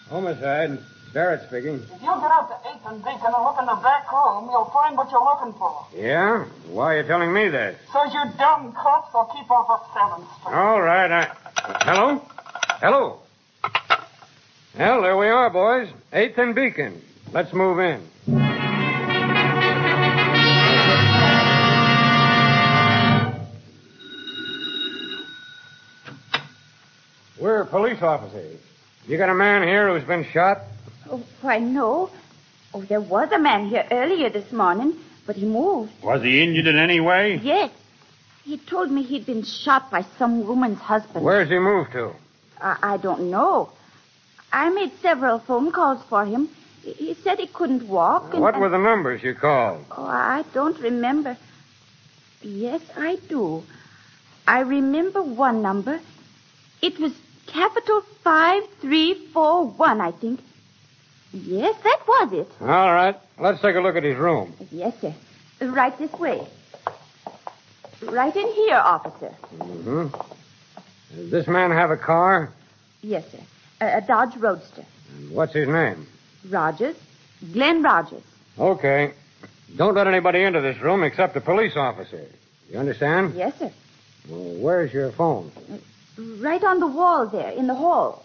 Homicide. Barrett speaking. If you get out to 8th and Beacon and look in the back room, you'll find what you're looking for. Yeah? Why are you telling me that? So you dumb cops will keep off of 7th Street. All right, Hello? Hello? Well, there we are, boys. 8th and Beacon. Let's move in. We're police officers. You got a man here who's been shot? Oh, why, no. Oh, there was a man here earlier this morning, but he moved. Was he injured in any way? Yes. He told me he'd been shot by some woman's husband. Where's he moved to? I don't know. I made several phone calls for him. He said he couldn't walk. What were the numbers you called? Oh, I don't remember. Yes, I do. I remember one number. It was capital 5341, I think. Yes, that was it. All right. Let's take a look at his room. Yes, sir. Right this way. Right in here, officer. Mm-hmm. Does this man have a car? Yes, sir. A Dodge Roadster. And what's his name? Rogers. Glenn Rogers. Okay. Don't let anybody into this room except a police officer. You understand? Yes, sir. Well, where's your phone? Right on the wall there, in the hall.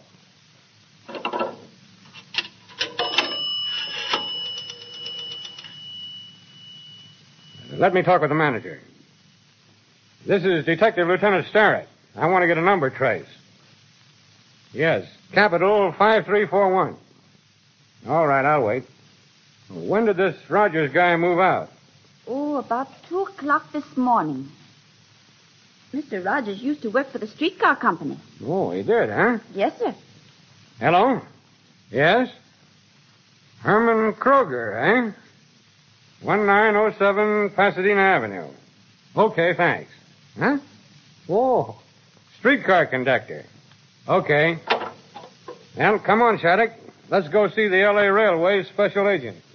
Let me talk with the manager. This is Detective Lieutenant Starrett. I want to get a number trace. Yes, capital 5341. All right, I'll wait. When did this Rogers guy move out? Oh, about 2 o'clock this morning. Mr. Rogers used to work for the streetcar company. Oh, he did, huh? Yes, sir. Hello? Yes? Herman Kroger, eh? 1907 Pasadena Avenue. Okay, thanks. Huh? Oh, streetcar conductor. Okay. Well, come on, Shattuck. Let's go see the L.A. Railway special agent.